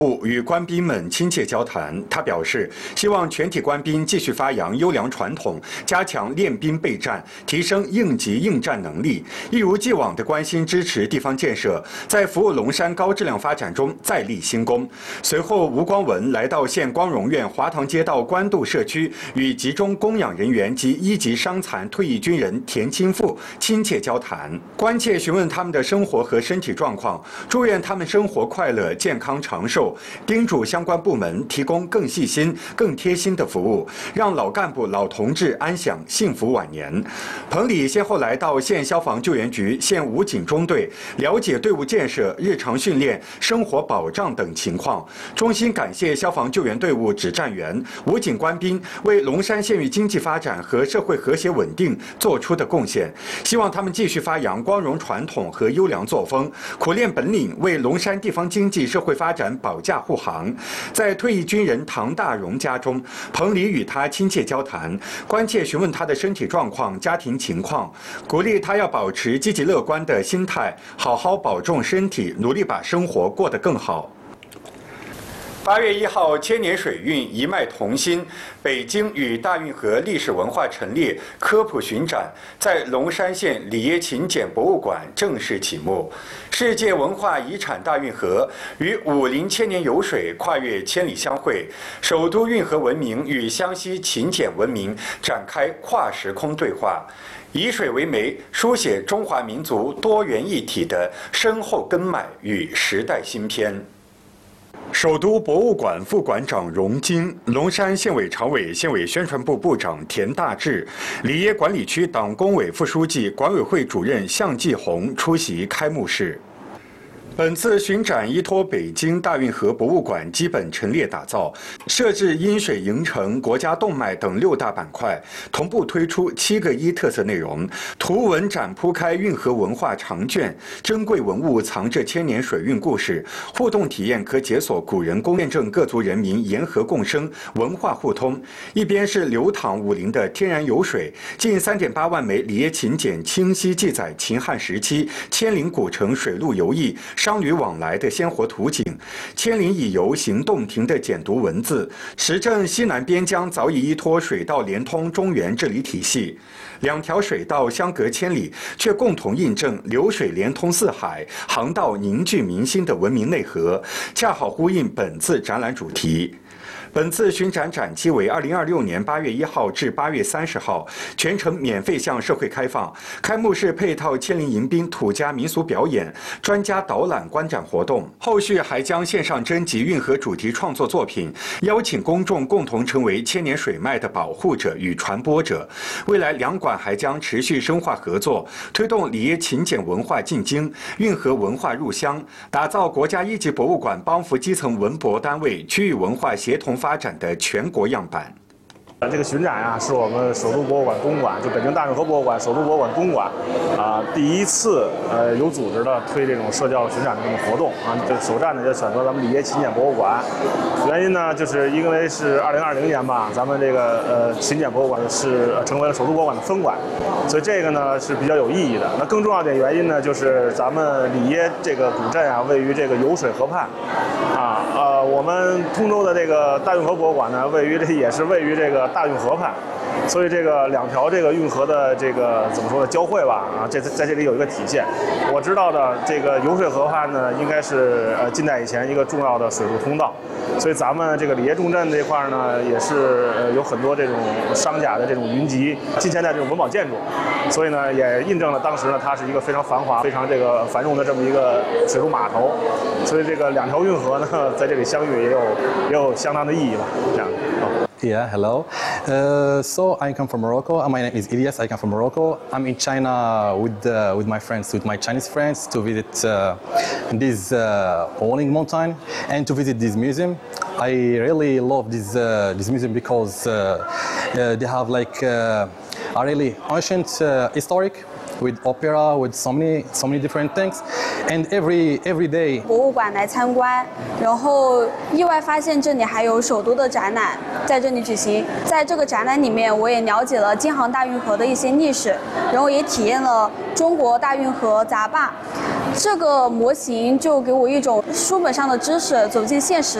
与官兵们亲切交谈，他表示，希望全体官兵继续发扬优良传统，加强练兵备战，提升应急应战能力，一如既往地关心支持地方建设，在服务龙山高质量发展中再立新功。随后，吴光文来到县光荣院华塘街道官渡社区，与集中供养人员及一级伤残退役军人田亲父亲切交谈，关切询问他们的生活和身体状况，祝愿他们生活快乐、健康长寿。叮嘱相关部门提供更细心、更贴心的服务，让老干部、老同志安享幸福晚年。彭理先后来到县消防救援局、县武警中队，了解队伍建设、日常训练、生活保障等情况。衷心感谢消防救援队伍指战员、武警官兵为龙山县域经济发展和社会和谐稳定做出的贡献，希望他们继续发扬光荣传统和优良作风，苦练本领，为龙山地方经济社会发展保驾护航。在退役军人唐大荣家中，彭理与他亲切交谈，关切询问他的身体状况、家庭情况，鼓励他要保持积极乐观的心态，好好保重身体，努力把生活过得更好。8月1号，千年水运一脉同心，北京与大运河历史文化陈列科普巡展在龙山县里耶勤俭博物馆正式启幕。世界文化遗产大运河与武林千年油水跨越千里相会，首都运河文明与湘西勤俭文明展开跨时空对话。以水为媒，书写中华民族多元一体的深厚根脉与时代新篇。首都博物馆副馆长荣金、龙山县委常委、县委宣传部部长田大志、里耶管理区党工委副书记、管委会主任向继红出席开幕式。本次巡展依托北京大运河博物馆基本陈列打造，设置因水营城、国家动脉等6大板块，同步推出7个一特色内容，图文展铺开运河文化长卷，珍贵文物藏着千年水运故事，互动体验可解锁古人宫，验证各族人民沿河共生、文化互通。一边是流淌武陵的天然油水，近3.8万枚里耶勤俭清晰记载秦汉时期千陵古城水陆游艺、商旅往来的鲜活图景，千陵以游行洞庭的简读文字，实证西南边疆早已依托水道连通中原治理体系。2条水道相隔千里，却共同印证流水连通四海、航道凝聚民心的文明内核，恰好呼应本次展览主题。本次巡展展期为2026年8月1号至8月30号，全程免费向社会开放。开幕式配套千陵迎宾土家民俗表演、专家导览观展活动，后续还将线上征集运河主题创作作品，邀请公众共同成为千年水脉的保护者与传播者。未来2馆还将持续深化合作，推动里耶勤俭文化进京、运河文化入乡，打造国家1级博物馆帮扶基层文博单位区域文化协同发展的全国样板。 这个巡展啊，是我们首都博物馆公馆，就北京大运河博物馆首都博物馆公馆第一次有组织的推这种社交巡展的这种活动啊。这首站呢就选择咱们里耶勤俭博物馆，原因呢就是因为是2020年吧，咱们这个勤俭博物馆是成为了首都博物馆的分馆，所以这个呢是比较有意义的。那更重要的原因呢，就是咱们里耶这个古镇啊，位于这个油水河畔我们通州的这个大运河博物馆呢，也是位于这个大运河畔，所以这个2条这个运河的这个怎么说呢交汇吧在这里有一个体现。我知道的这个油水河畔呢，应该是近代以前一个重要的水陆通道，所以咱们这个里耶重镇这块呢，也是有很多这种商贾的这种云集近现代这种文保建筑，所以呢也印证了当时呢它是一个非常繁华、非常这个繁荣的这么一个水陆码头，所以这个2条运河呢在这里相遇也有相当的意义吧，这样。 Yeah, hello. So I come from Morocco. My name is Ilyas. I come from Morocco. I'm in China with my friends, with my Chinese friends, to visit this Wolling Mountain and to visit this museum. I really love this museum because they have like a really ancient historic. With opera, with so many different things, and every day. 博物馆来参观，然后意外发现这里还有首都的展览在这里举行。在这个展览里面，我也了解了京杭大运河的一些历史，然后也体验了中国大运河闸坝。 这个模型就给我一种书本上的知识走进现实